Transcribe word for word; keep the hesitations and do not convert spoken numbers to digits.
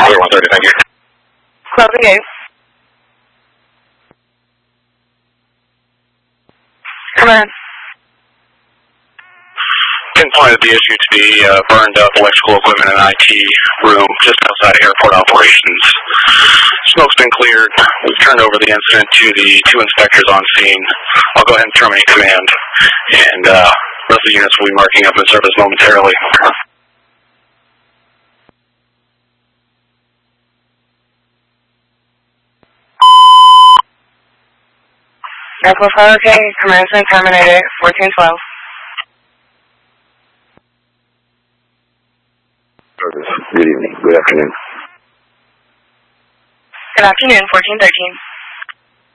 Clear one thirty, thank you. Closing gate. Come in. Pinpointed the issue to be uh, burned up electrical equipment in I T room just outside airport operations. Smoke's been cleared. We've turned over the incident to the two inspectors on scene. I'll go ahead and terminate command, and uh, the rest of the units will be marking up in service momentarily. Airport five, okay. Commencement terminated. fourteen twelve. Good evening. Good afternoon. Good afternoon. fourteen thirteen.